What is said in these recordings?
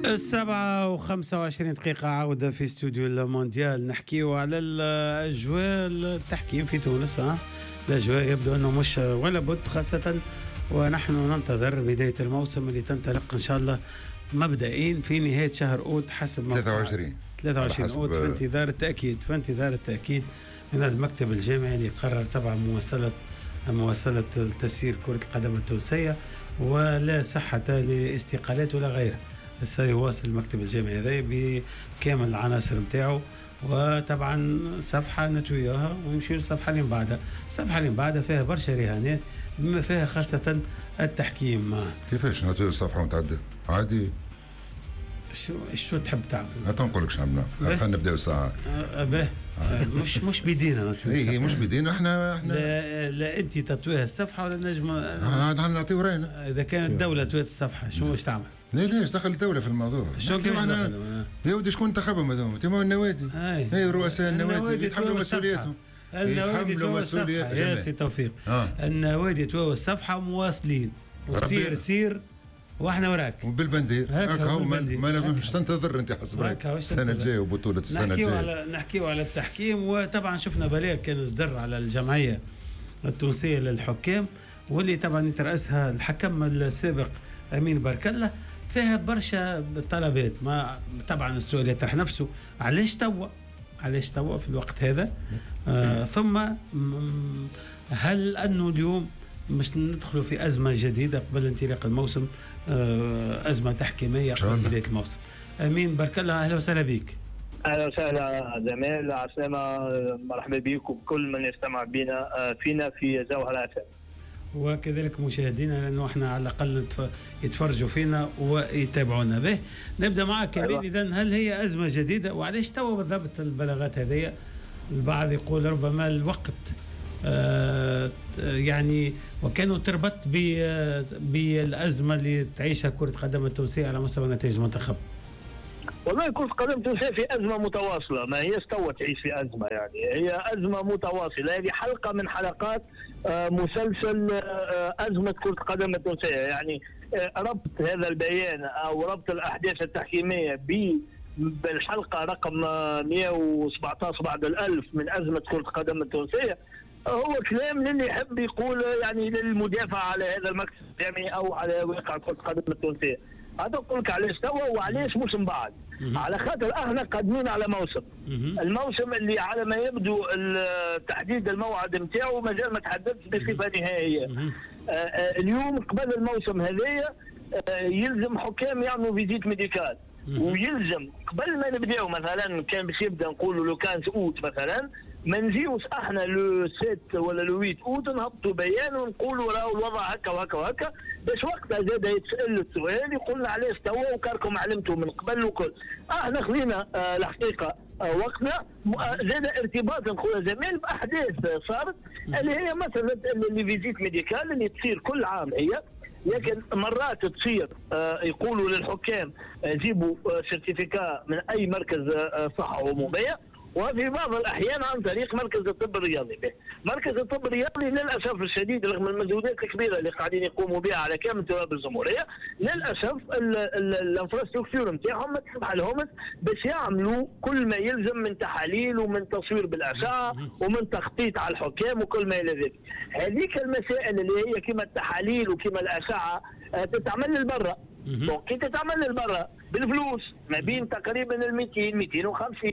7:25 عودة في استوديو المونديال. نحكيو على الأجواء التحكيم في تونس. الأجواء يبدو أنه مش ولا بد، خاصة ونحن ننتظر بداية الموسم اللي تنطلق إن شاء الله مبدئيا في نهاية شهر أوت حسب 23 أوت، في انتظار التأكيد من المكتب الجامعي اللي قرر طبعا مواصلة تسيير كرة القدم التونسية، ولا صحة لاستقالات ولا غيره. سيواصل المكتب الجامعي هذا بكامل العناصر متاعه، وطبعا صفحة نتوياها ونمشي للصفحة اللي بعدها. الصفحة اللي بعدها فيها برشا رهانات بما فيها خاصة التحكيم. كيفاش نتوي الصفحة ونتعدى عادي؟ شو تحب تعمل؟ لا تنقولكش عملنا، خلينا نبداو ساعة. مش بدينا نتوي. هي مش بدينا احنا لا انت تطويها الصفحة ولا نجم نعطيو راينا. اذا كانت الدولة تويت الصفحة شو واش تعمل؟ ليش دخل الدولة في الموضوع؟ شو كيما يا ودي شكون انتخبهم هذوما؟ تيما النوادي. هي رؤساء النوادي يتحملوا مسؤوليتهم. النوادي توا الصفحة يا سي توفيق. النوادي توا الصفحة مواصلين وسير واحنا وراك وبالبندير هكا هو. ما لازمش تنتظر انت حسب رايك السنه الجايه وبطوله السنه الجايه. نحكيو على التحكيم، وطبعا شفنا بلاغ كان اصدر على الجمعيه التونسيه للحكام واللي طبعا يترأسها الحكم السابق امين بركله، فيها برشا طلبات. ما طبعا السؤال يطرح نفسه، علاش توا في الوقت هذا؟ ثم هل انه اليوم مش ندخلوا في أزمة جديدة قبل انطلاق الموسم، أزمة تحكيمية قبل بداية الموسم؟ أمين بارك الله، أهلا وسهلا بك. أهلا وسهلا جمال، عسلامة، مرحبا بك وكل من يستمع بنا فينا في جوهر FM، وكذلك مشاهدينا لأنه احنا على الأقل يتفرجوا فينا ويتابعونا به. نبدأ معك أمين. إذن هل هي أزمة جديدة وعليش توا بالضبط البلاغات هذه؟ البعض يقول ربما الوقت يعني وكانوا تربط بالأزمة اللي تعيشها كرة قدم التونسية على مستوى نتائج المنتخب. والله كرة قدم التونسية في أزمة متواصلة، ما هي استوى تعيش في أزمة، يعني هي أزمة متواصلة. هذه حلقة من حلقات مسلسل أزمة كرة قدم التونسية. يعني ربط هذا البيان أو ربط الأحداث التحكيمية بالحلقة رقم 117 بعد الألف من أزمة كرة قدم التونسية هو كلام للي يحب يقول، يعني للمدافع على هذا المكتب الجامعي أو على واقع كرة قدم التونسية. هذا أقول لك علاش توا وعلاش مش من بعد. على خاطر احنا قادمين على موسم، الموسم اللي على ما يبدو تحديد الموعد نتاعو مازال ما تحددش بصفة نهائية. اليوم قبل الموسم هذايا يلزم حكام يعملوا فيزيت ميديكال، ويلزم قبل ما نبداو مثلا كان باش يبدا نقولوا لو كان اوت مثلا ما نجيوش احنا لو 6 ولا لو 8 اوت نهبطوا بيان ونقولوا راهو الوضع هكا وهكا وهكا، باش وقتها زاد يتسال السؤال يقولنا علاش توا وكاركم علمتوا من قبل وكل. احنا خلينا الحقيقه وقتنا زاد ارتباط نقولوا زمان باحداث صارت اللي هي مثلا اللي فيزيت ميديكال اللي تصير كل عام هي، لكن مرات تصير يقولوا للحكام جيبوا سيرتيفيكا من اي مركز صحه عموميه، وفي بعض الأحيان عن طريق مركز الطب الرياضي. مركز الطب الرياضي للأسف الشديد رغم المجهودات الكبيرة اللي قاعدين يقوموا بها على كامل تراب الجمهورية، للأسف الانفراستركتور نتاعهم ما تسمح لهم باش يعملوا كل ما يلزم من تحاليل ومن تصوير بالأشعة ومن تخطيط على الحكام وكل ما إلى ذلك. هذيك المسائل اللي هي كما التحاليل وكما الأشعة تتعمل للبرة. كي تتعمل للبرا بالفلوس ما بين تقريبا 200 250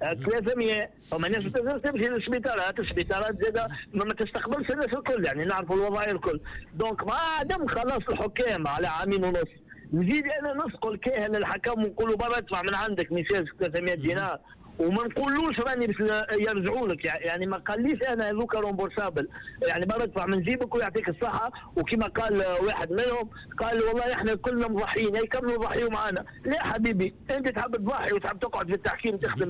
300، وما الناس تمشي للسبيطارات، السبيطارات زاد ما تستقبلش الناس الكل، يعني نعرفوا الوضعيه الكل. دونك ما عدم خلاص الحكام على عامين ونص نزيد انا نسقل كاهن الحكم ونقولوا برا ادفع من عندك ميساج 300 دينار وما نقولوش راني باش يرجعوا لك، يعني ما قاليش انا هذوك رومبورسابل، يعني برا ادفع من جيبك ويعطيك الصحه. وكما قال واحد منهم قال والله احنا كلنا مضحيين، هي كملوا ضحيوا معنا. لا حبيبي، انت تحب تضحي وتحب تقعد في التحكيم تخدم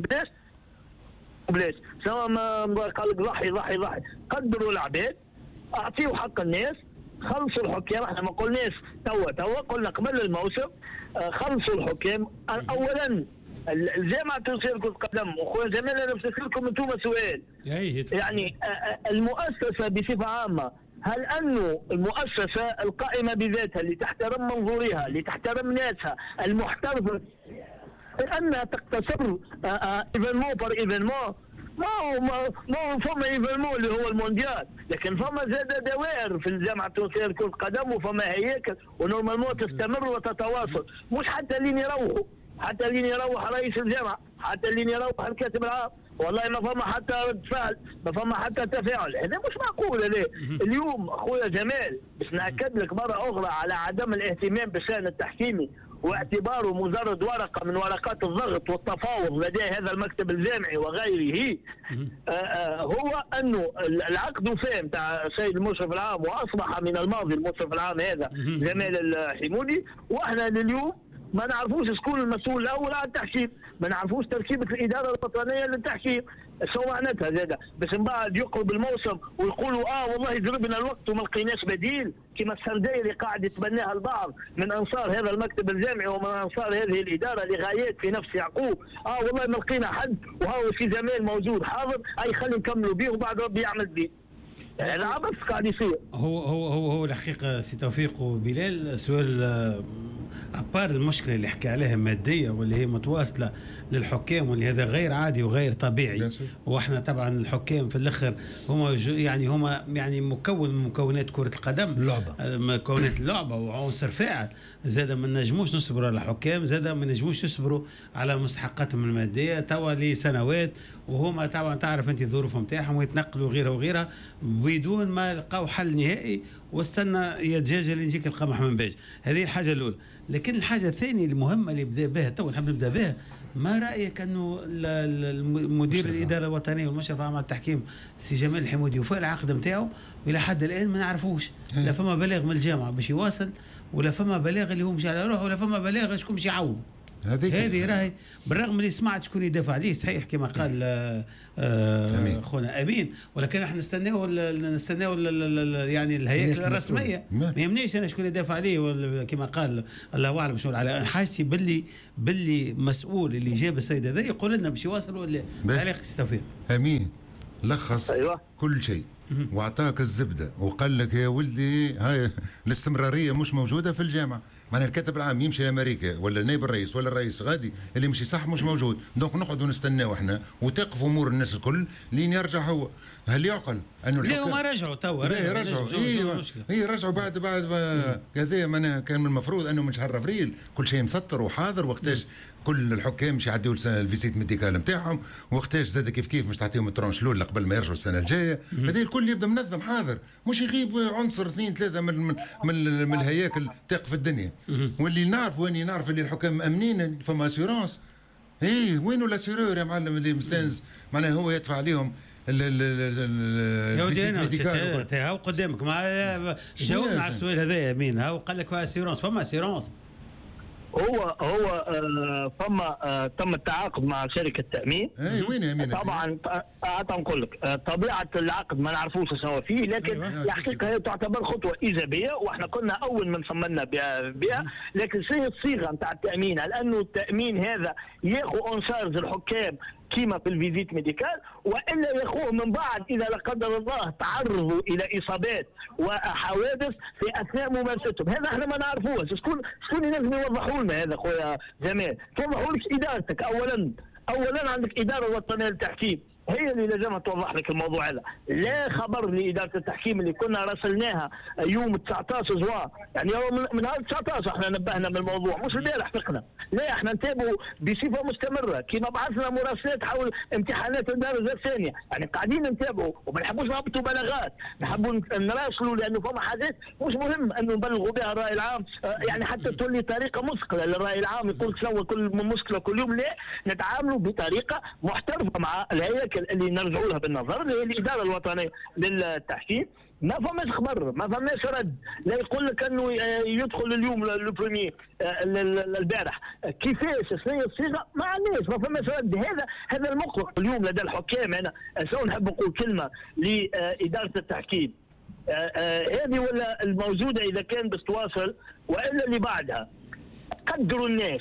بلاش سواء ما قال لك ضحي ضحي ضحي. قدروا العباد، اعطيوا حق الناس، خلصوا الحكام. احنا ما قلناش توا قلنا قبل الموسم خلصوا الحكام. اولا الجامعة التونسية لكرة القدم وخويا جمال انا بفتكر لكم انتم سؤال، يعني المؤسسة بصفة عامة هل أنه المؤسسة القائمة بذاتها اللي تحترم منظورها، اللي تحترم ناسها المحترفة، أنها تقتصر إيفينمون بار إيفينمون؟ ما هو فما إيفينمون اللي هو المونديال، لكن فما زاد دوائر في الجامعة التونسية لكرة القدم، وفما هياكل ونورمالمون تستمر وتتواصل. مش حتى اللي يروحوا، حتى اللي يروح رئيس الجامعة، حتى اللي يروح الكاتب العام، والله ما فما حتى رد فعل، ما فما حتى تفاعل. هذا مش معقول. اليوم اخويا جمال باش ناكد لك مره اخرى على عدم الاهتمام بالشان التحكيمي واعتباره مجرد ورقه من ورقات الضغط والتفاوض لدى هذا المكتب الجامعي وغيره. هو انه العقد وفاهم تاع السيد المشرف العام، واصبح من الماضي المشرف العام هذا جمال الحمودي، واحنا لليوم ما نعرفوش شكون المسؤول الاول على التحكيم، ما نعرفوش تركيبه الاداره الوطنيه للتحكيم. شو معناتها زاده؟ بس من بعد يقرب الموسم ويقولوا والله ضربنا الوقت وما لقيناش بديل، كما السرديه اللي قاعد يتبناها البعض من انصار هذا المكتب الجامعي ومن انصار هذه الاداره لغايات في نفس يعقوب. والله ما لقينا حد، وهو في زمان موجود حاضر، خلي نكملوا به وبعد ربي يعمل به. هذا عبث قاعد يصير. هو الحقيقه سي توفيق وبلال، سؤال أبار المشكلة اللي حكي عليها مادية واللي هي متواصلة للحكام، واللي هذا غير عادي وغير طبيعي. واحنا طبعا الحكام في الاخر هم يعني مكون من مكونات كرة القدم، مكونات اللعبة وعنصر فاعل. زاد ما نجموش نصبروا على الحكام، زاد ما نجموش يصبروا على مستحقاتهم المادية توا لسنوات، وهما طبعا تعرف انت الظروف نتاعهم ويتنقلوا غيرها وغيرها بدون ما يلقاو حل نهائي، واستنى يا دجاجه اللي يجيك القمح من باج. هذه الحاجه الاولى. لكن الحاجه الثانيه المهمه اللي بدا بها تو نحب نبدا بها، ما رايك انه المدير الاداره الوطنيه والمشرف على التحكيم سي جمال الحمودي وفاء العقد نتاعو الى حد الان ما نعرفوش، لا فما بلاغ من الجامعه باش يواصل، ولا فما بلاغ اللي هو مش على روحه، ولا فما بلاغ شكون باش يعوض. هذه راهي بالرغم اللي سمعت شكون يدافع عليه صحيح كما قال خونا امين، ولكن احنا نستناو يعني الهياكل الرسميه. ما يهمنيش انا شكون يدافع عليه، كما قال الله اعلم شنو. على حاجتي باللي مسؤول اللي جاب السيد هذا يقول لنا باش يواصل ولا تعليق التوفيق. امين لخص أيوة. كل شيء واعطاك الزبده وقال لك يا ولدي هاي الاستمراريه مش موجوده في الجامعه. معناها الكاتب العام يمشي لامريكا ولا نائب الرئيس ولا الرئيس غادي اللي مشي صح مش موجود، دونك نقعدوا نستناو احنا وتقف امور الناس الكل لين يرجع هو. هل يعقل انه الحكام ما رجعوا توا رجعوا بعد كذا. معناها كان من المفروض انه من شهر افريل كل شيء مسطر وحاضر، وقتاش كل الحكام مش يعديوا الفيزيت ميديكال نتاعهم، وقتاش زاد كيف مش تعطيهم الترونش الاولى قبل ما يرجعوا السنه الجايه. هذا الكل يبدا منظم حاضر، مش يغيب عنصر 2 3 من الهياكل تقف الدنيا. واللي نعرف اللي الحكام امنين فما اسيورونس. وينو لاسيرور يا معلم اللي مستانس معناها هو يدفع عليهم الميديكال. هاو قدامك ما جاوبنا على السؤال هذا يا مين. هاو قال لك اسيورونس، فما اسيورونس. هو فما تم التعاقد مع شركه تامين. وين يا امين؟ طبعا نقول لك طبيعه العقد ما نعرفوش شنو فيه، لكن الحقيقه هي تعتبر خطوه ايجابيه، واحنا كنا اول من صممنا بها. لكن شنو الصيغه نتاع التامين؟ لانه التامين هذا ياخذ انشارج الحكام كيما في الفيزيت ميديكال، والا ياخوه من بعد اذا لا قدر الله تعرضوا الى اصابات وحوادث في اثناء ممارستهم. هذا احنا ما نعرفوش. شكون ينجم يوضحوا لنا هذا خويا جمال؟ توضحوا لك ادارتك اولا عندك اداره وطنيه للتحكيم، هي اللي لازم توضح لك الموضوع هذا. لا خبر لإدارة التحكيم اللي كنا راسلناها يوم 19 جوان، يعني من نهار 19 احنا نبهنا من الموضوع، مش البارح فقنا. لا احنا نتابعوا بصفة مستمرة، كما بعثنا مراسلات حول امتحانات الدرجة الثانية، يعني قاعدين نتابعوا وما نحبوش نهبطوا بلاغات، نحبوا نراسلوا لأنه فما حاجات مش مهم أنه نبلغوا بها الرأي العام، يعني حتى تولي طريقة مثقلة للرأي العام يقول شنو كل مشكلة كل يوم. لا نتعاملوا بطريقة محترفة مع الهياكل اللي نرجعوا لها بالنظر اللي هي الاداره الوطنيه للتحكيم. ما فماش خبر، ما فماش رد، لا يقول لك انه يدخل اليوم البريمير البارح كيفاش شنو هي الصيغه، ما عندناش، ما فماش رد. هذا المقلق اليوم لدى الحكام. انا نحب نقول كلمه لاداره التحكيم، هذه ولا الموجوده اذا كان باش تواصل والا اللي بعدها قدروا الناس.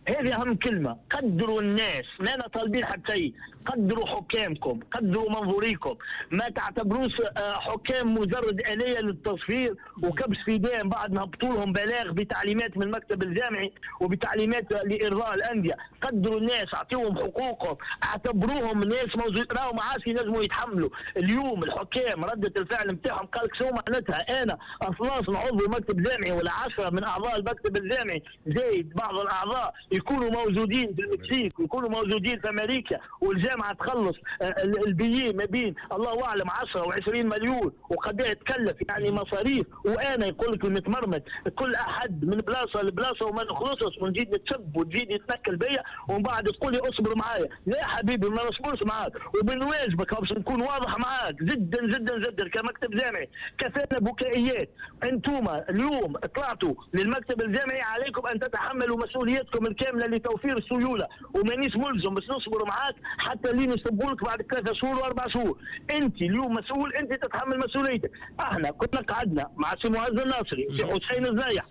هذه أهم كلمة. قدروا الناس، ما أنا طالبين حتى شيء. قدروا حكامكم، قدروا منظوريكم، ما تعتبروش حكام مجرد آلية للتصفير وكبس في دين بعد نهبطوا لهم بلاغ بتعليمات من المكتب الجامعي وبتعليمات لإرضاء الأندية. قدروا الناس، أعطيهم حقوقهم، اعتبروهم ناس راهو معاش ينجموا يتحملوا. اليوم الحكام ردة الفعل نتاعهم قال لك شو معناتها أنا أصلاً عضو المكتب الجامعي ولا 10 من أعضاء المكتب الجامعي زايد بعض الأعضاء يكونوا موجودين في المكسيك ويكونوا موجودين في أمريكا، والجامعة تخلص البيي ما بين الله أعلم 10 و20 مليون وقد تكلف يعني مصاريف، وأنا يقول لك المتمرمد كل أحد من بلاصة لبلاصة وما نخلصش ونجيد نتسب وتجيد يتنكل بيا ومن بعد تقول لي اصبر معايا. لا حبيبي ما نصبرش معاك، ومن واجبك باش نكون واضح معاك جدا جدا جدا كمكتب جامعي كفانا بكائيات. انتم اليوم طلعتوا للمكتب الجامعي، عليكم ان تتحملوا مسؤوليتكم الكامله لتوفير السيوله، ومانيش ملزم بس نصبر معاك حتى اللي يسبوا لك بعد 3 شهور و4 شهور. انت اليوم مسؤول، انت تتحمل مسؤوليتك. احنا كنا قعدنا مع سي معز الناصري وسي حسين الزايح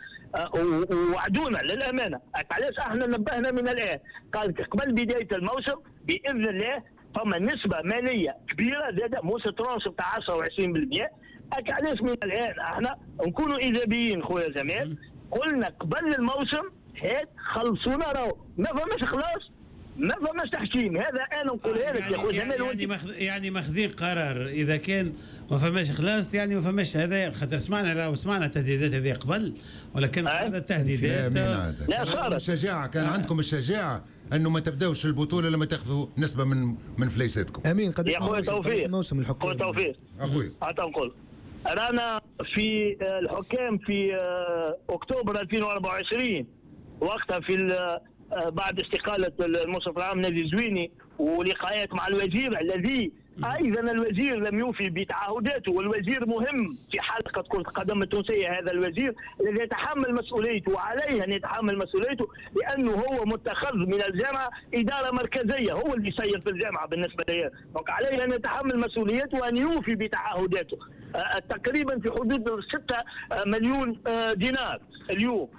ووعدونا للامانه. علاش احنا نبهنا من الان؟ قال قبل بدايه الموسم باذن الله فما نسبه ماليه كبيره زاده موسى ترانس بتاع 10 و20%. علاش من الان احنا نكونوا ايجابيين خويا جمال؟ قلنا قبل الموسم هات خلصونا راهو ما فماش خلاص، ما فماش تحكيم. هذا انا نقولها لك يا خويا جمال. يعني ماخذين قرار اذا كان ما فماش خلاص، يعني ما فماش هذا. خاطر سمعنا التهديدات هذه قبل، ولكن هذا التهديدات لا صارت الشجاعه. كان عندكم الشجاعه انه ما تبداوش البطوله لما تاخذوا نسبه من فليساتكم. امين. قد يا خويا توفيق موسم الحكام خويا توفيق اخوي نقول رانا في الحكام في اكتوبر 2024 وقتها في بعد استقالة المشرف العام نادي الزويني ولقاءات مع الوزير الذي أيضا الوزير لم يوفي بتعهداته، والوزير مهم في حلقة كرة القدم التونسية. هذا الوزير الذي يتحمل مسؤوليته وعليه أن يتحمل مسؤوليته لأنه هو متخذ من الجامعة إدارة مركزية، هو اللي يسير في الجامعة بالنسبة لي، عليه أن يتحمل مسؤوليته وأن يوفي بتعهداته. تقريبا في حدود 6 مليون دينار اليوم.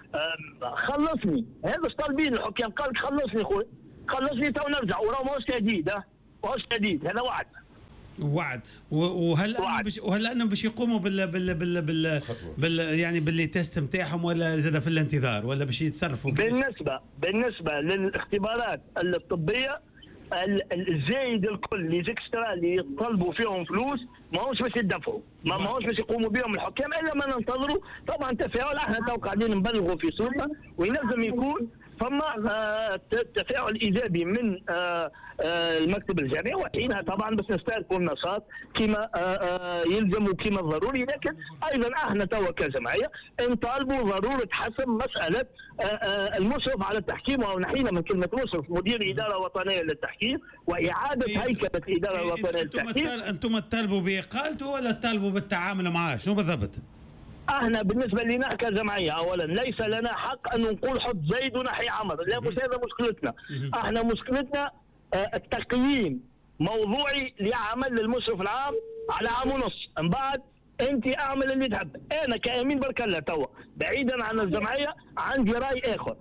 خلصني، هذا طالبين الحكام. قال خلصني خويا، خلصني تو نرجع، وراه ماهوش تهديد، ماهوش تهديد، هذا وعد. وهل انهم باش يقوموا بال يعني باللي تيست نتاعهم، ولا زاد في الانتظار، ولا باش يتصرفوا؟ بالنسبه للاختبارات الطبيه الزايد الكل اللي زيكسترا اللي يطلبوا فيهم فلوس ماهوش باش يدفعوا، ماهوش باش يقوموا بهم الحكام الا ما ننتظروا طبعا تفاعل. احنا تو قاعدين نبلغوا في صوتنا، ويلزم يكون فما تفاعل ايجابي من المكتب الجامعي، وحينها طبعا بس نستهلكوا النشاط كما يلزم وكما ضروري. لكن ايضا احنا توا كجمعيه نطالبوا ضروره حسم مساله المشرف على التحكيم، ونحينا من كلمه مشرف مدير اداره وطنيه للتحكيم واعاده هيكله الاداره الوطنيه للتحكيم. انتم تطالبوا باقالته ولا تطالبوا بالتعامل معاه؟ شنو بالضبط؟ احنا بالنسبه لنا كجمعيه اولا ليس لنا حق ان نقول حط زيد ونحي عمر، لا مش هذا مشكلتنا. احنا مشكلتنا التقييم موضوعي لعمل المشرف العام على عام ونص، من بعد انت اعمل اللي تحب. انا كامين بركله توا بعيدا عن الجمعيه عندي راي اخر،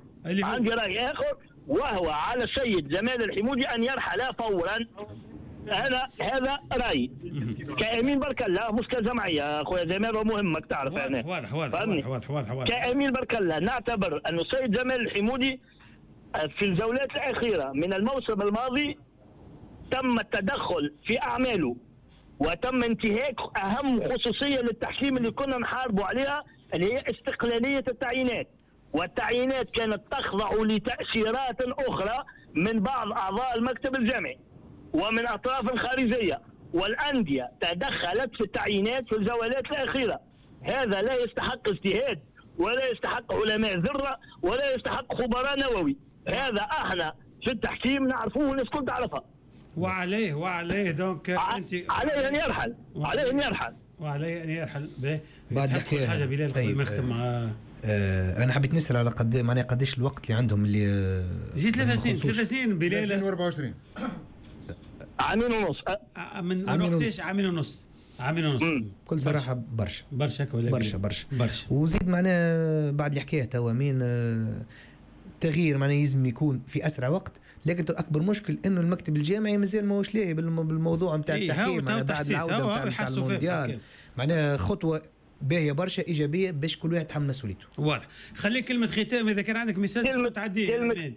وهو على السيد جمال الحمودي ان يرحل فورا. هذا رايي كامين بركله مش كجمعيه اخويا جمال، ومهمك تعرف. واضح كامين بركله نعتبر ان السيد جمال الحمودي في الجولات الاخيره من الموسم الماضي تم التدخل في اعماله وتم انتهاك اهم خصوصيه للتحكيم اللي كنا نحاربوا عليها، اللي هي استقلاليه التعيينات. والتعيينات كانت تخضع لتاثيرات اخرى من بعض اعضاء المكتب الجامعي ومن اطراف خارجيه، والانديه تدخلت في التعيينات في الجولات الاخيره. هذا لا يستحق اجتهاد ولا يستحق علماء ذره ولا يستحق خبراء نووي. هذا احنا في التحكيم نعرفوه والناس كلها تعرفها. وعليه دونك انت عليه ان يرحل، وعليه ان يرحل. بعد يحكي حاجه بلال قبل ما نختم مع انا حبيت نسال على قد معناها قداش الوقت اللي عندهم اللي جيت 3 سنين بلال 2024 عامين ونص. من وقتاش عامين ونص كل صراحه برشا. وزيد معناها بعد الحكايه توا مين التغيير معناه يلزم يكون في اسرع وقت، لكن اكبر مشكل انه المكتب الجامعي مازال ماهوش لاهي بالموضوع نتاع التحكيم بعد العوده نتاع المونديال. معناها خطوه باهيه برشا ايجابيه باش كل واحد يتحمل مسؤوليته. واضح. خليك كلمه ختام اذا كان عندك ميساج شكون تعديه؟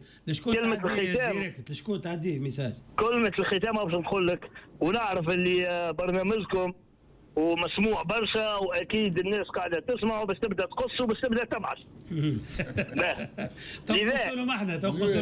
شكون تعديه ميساج؟ كلمه الختام باش نقول لك، ونعرف اللي برنامجكم ومسموع برشا واكيد الناس قاعده تسمع وبس تبدا تقص وبس تبدا تبعث. تقصوا له معنا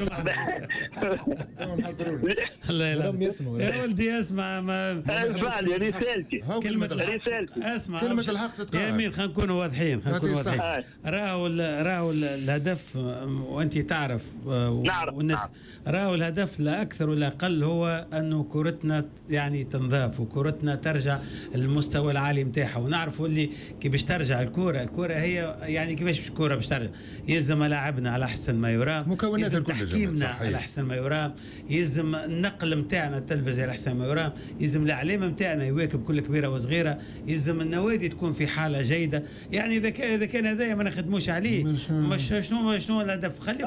الله يسلمك يا ولدي. اسمع ما اسمع لي رسالتي، كلمه اسمع كلمه الحق تتقال يا امين. خلينا نكونوا واضحين راهو الهدف وانت تعرف والناس راهو الهدف لا اكثر ولا اقل هو انه كرتنا يعني تنضاف وكرتنا ترجع للمستوى العالي نتاعها. ونعرفوا اللي كي باش ترجع الكره هي يعني كيفاش الكره باش ترجع، يلزم لاعبنا على احسن ما يرام، يلزم تحكيمنا على احسن ما يرام، يلزم النقل نتاعنا التلفزيون على احسن ما يرام، يلزم الاعلام نتاعنا يواكب كل كبيره وصغيره، يلزم النوادي تكون في حاله جيده. يعني اذا كان هذايا ما نخدموش عليه مش شنو الهدف؟ خلي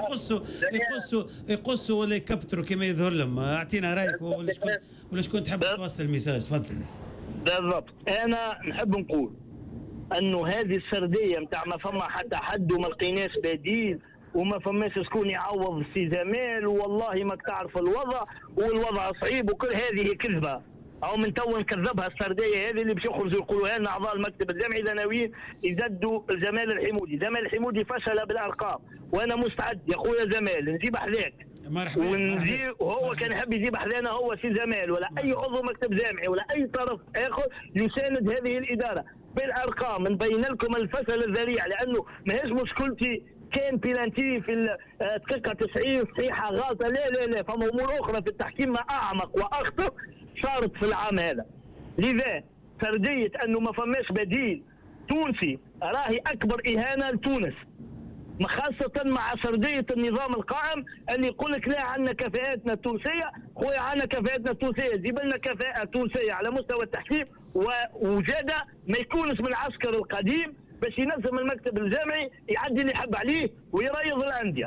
يقصوا ولا يكبتروا كما يظهر لهم. اعطينا رايك ولا شكون تحب توصل الميساج؟ تفضل. بالضبط. انا نحب نقول انه هذه السرديه نتاع ما فما حتى حد وما لقيناش بديل وما فماش شكون يعوض السي جمال والله ما تعرف الوضع والوضع صعيب وكل هذه كذبه او من تو نكذبها السرديه هذه اللي باش يخرجوا يقولوها لنا اعضاء المكتب الجامعي اذا ناويين يزدوا جمال الحمودي فشل بالارقام وانا مستعد يا خويا جمال نجيب حذاك ونجيب وهو كان يحب يجيب حذانا هو سي جمال ولا اي عضو مكتب جامعي ولا اي طرف اخر يساند هذه الاداره بالارقام. نبين لكم الفشل الذريع لانه ماهيش مشكلتي كان بيلانتي في الدقيقه 90 صحيحه غلطه، لا فما امور اخرى في التحكيم ما اعمق واخطر صارت في العام هذا. لذا سرديه انه ما فماش بديل تونسي راهي اكبر اهانه لتونس، خاصة مع سردية النظام القائم اللي يقول لك لا عندنا كفاءاتنا التونسية. خويا عندنا كفاءاتنا التونسية، جيب لنا كفاءة تونسية على مستوى التحكيم ووجادة ما يكونش من العسكر القديم باش ينظم المكتب الجامعي يعدي اللي يحب عليه ويريض الأندية.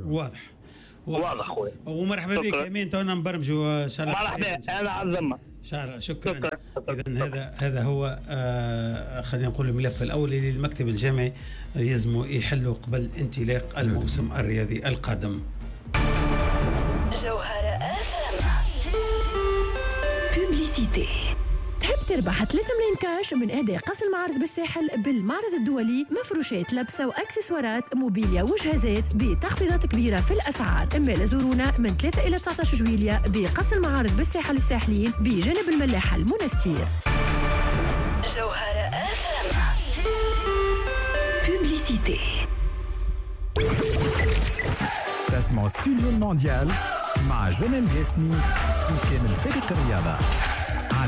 واضح خويا. ومرحبا بك امين، تونا نبرمجوا ان شاء الله. مرحبا انا عظمه. شكرا. اذا هذا هو خلينا نقول الملف الاول اللي المكتب الجامعي يلزم يحله قبل انطلاق الموسم الرياضي القادم. جوهرة بوبليسيتي. تحب تربح 3 ملايين كاش من أداء قص المعارض بالساحل بالمعرض الدولي؟ مفروشات لبسة وأكسسوارات موبيليا وجهازات بتخفيضات كبيرة في الأسعار. اما لزورونا من 3 إلى 19 جويلية بقص المعارض بالساحل الساحلين بجانب الملاحة المنستير. جوهرة بوبليسيتي. تسمع استوديو المونديال مع جمال جاسمي وكامل فريق الرياضة.